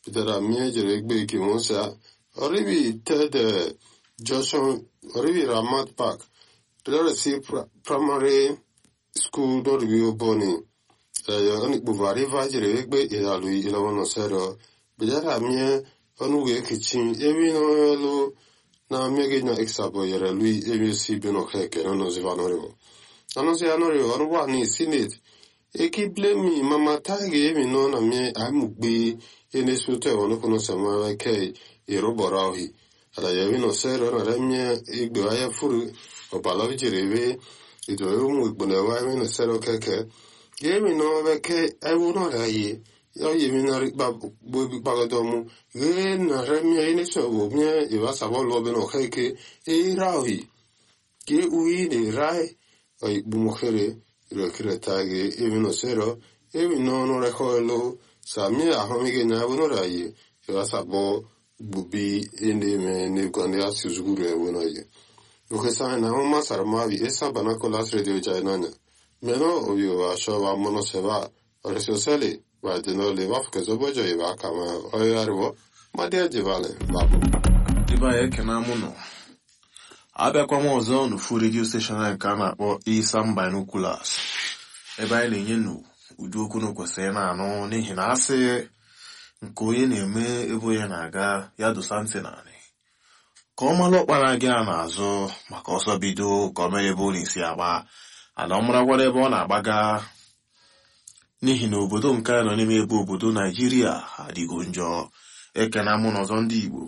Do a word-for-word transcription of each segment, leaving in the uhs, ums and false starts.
bidara mie jere gbe ki monsa oribi ted Joshua oribi Ramat Park there see primary school do review boni eh oni buvari va jere gbe ilalu ilawono sero bidara mie onu we kitchen ebi no lo na mege na exabo yere lui ebi si beno keke no zivanoro ano se anoro onu wa ni sinit eki blame mama tage emi no na me amugbe ene sote onu kono sama ke irobarahi ala yewi no sero na remye igbe aya furu obala jirebe ido emu igbona wa emi no sero keke emi no be ke ewu no rayi yo yemi na ba bo bi pagadomu ge na remye ene so wo mye iwa sabo lo be no keke e rahi ke uyi de rai ai bumokhere Rekiretage even sero, even no no recolo, Samia Homige Nabunorai, Yasabo Bubi in the Negondias Guru Wonoye. Ukesa na Masarmavi, Esa Banacolas Radio Janana. Meno of you are Shova Monoseva, or Soseli, by the no live off Kazobojo Kama, Oyarvo, my dear Divale, Babu. Divae Kanamuno. Abịakwa m ọzọ n'ofu redio steshọn anyị nke a na-akpọ Isam Binoculars ebe anyị na-enye nu ụdị okwu na kwesịrị na-anụ n'ihi na asị nke onye na-eme ebe onye na-aga ya dosa ntị naanị ka ọ mara ọkpara gị a na-azụ maka ọsọ bido ka ọ mere ebe ọ na-esi agba ana ọ marakwara ebe ọ na-agbaga n'ihi na obodo nke nọ n'ime ebe obodo Naijiria adịgo njọ ekena mụ n'ọzọ ndị Igbo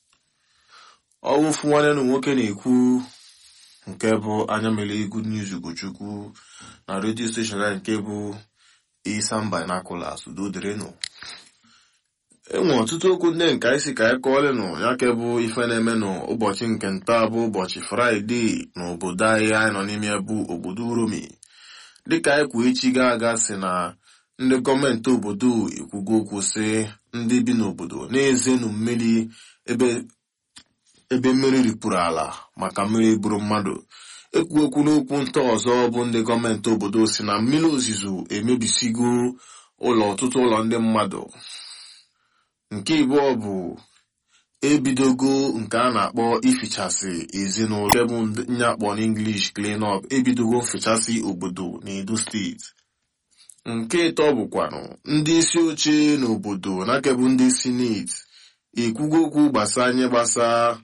ọwụfụ nwanne na nwoke na-ekwu nke bụ anya mere Good News Ugochukwu na redio steshọn nke bụ Isam Binoculars udo dịrịnụ. Enwe ọtụtụ okwu ndị nke anyị si ka anyị kọọlịnụ ya ke bụ ife na-eme n'ụbọchị nke nta bụ ụbọchị Fraịde n'obodo anyị anyị nọ n'ime bụ obodo Uromi dịka anyị kwuo echi ga-aga si na ndị gọọmenti obodo ekwugo okwu sị ndị bi n'obodo na-ezenu mmiri ebe ebe mmiri ripụrụ ala maka mmiri buru mmadụ ekwu okwu n'okwu nta ọzọ bụ ndị gọọmenti obodo si na mmiri ozizo emebisigo ụlọ ọtụtụ ụlọ ndị mmadụ. Nke ịbụọ bụ ebidogo nke a na-akpọ ifichasị ezinụlọ nke bụ nye akpọ n'English clean up ebidogo mfichasị obodo n'Edo steeti. Nke ịtọ bụkwanụ ndị isi oche n'obodo na kebụ ndị sineti ekwugo okwu gbasa nye gbasa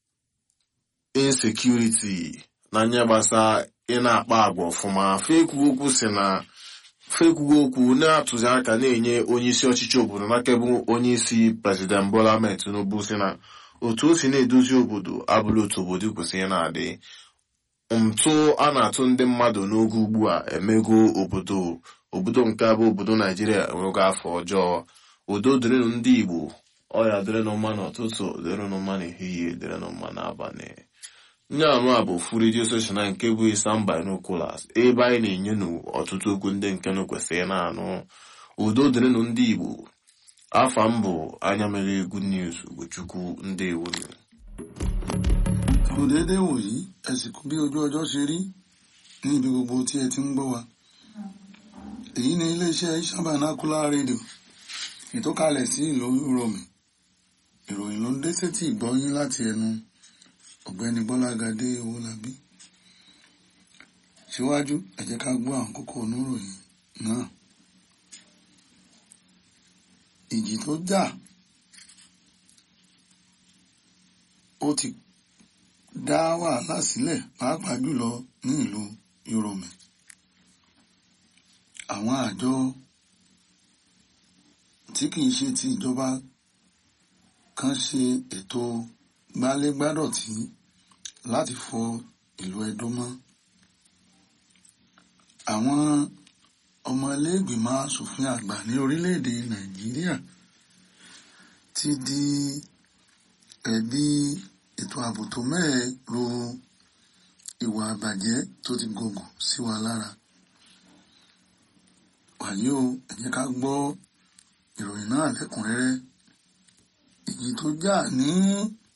insecurity na nye gbasa ị na-akpa agwa ọfụma fekwugo okwu si na fekwugo okwu na-atụzi aka na-enye onye isi ọchịchị obodo na kebụ onye isi President Bola Ahmed Tinubu si na otu o si na-edozi obodo abụrụ otu obodo kwesịrị na-adị. Ntụ a na-atụ ndị mmadụ n'oge ugbu a emego obodo obodo nke abụ obodo Naijiria enwego afọ ọjọọ. Udo dịrịnụ ndị Igbo, ọya dịrịnụ mma n'ụtụtụ, dịrịnụ mma n'ehihie, dịrịnụ mma n'abalị. Nye anụ a bụ ofu redio steshọn nke bụ Isam Binoculars ebe anyị na-enye nụ ọtụtụ okwu ndị nke nụ kwesịrị na-anụ. Udo dịrịnụ ndị Igbo, afa m bụ anya mere Good News Ugochukwu ndewo. Òdédé wòyí ẹ̀sìnkú bí ojú ọjọ́ ṣe rí ní ibi gbogbo tí ẹ ti ń gbọ́ wa. Èyí ni iléeṣẹ́ Isam Binoculars rédíò ìtọ́kalẹ̀ sí ìlú Uromi. Ìròyìn ló ń dé sétí ìgbọ́yín láti ẹnu ọ̀gbẹ́ni Bọ́lágadé Owólabí. Síwájú ẹ jẹ́ ká gbọ́ àwọn kókó oníròyìn náà. Ìjì tó jà ó ti dá wàhálà sílẹ̀ pàápàá jùlọ ní ìlú Uromi. Àwọn àjọ tí kìí ṣe ti ìjọba kan ṣe ètò gbálégbádọ̀tí láti fọ ìlú Ẹdó mọ́. Àwọn ọmọ ilé ìgbìmọ̀ aṣòfin àgbà ní orílẹ̀-èdè Nàìjíríà ti di ẹ̀bi ètò ààbò tó mẹ́ẹ̀ ro ìwà àbàjẹ́ tó ti gògùn sí wa lára. Wàyí o, ẹ jẹ́ ká gbọ́ ìròyìn náà lẹ́kùnrẹ́rẹ́. Ìjì tó jà ní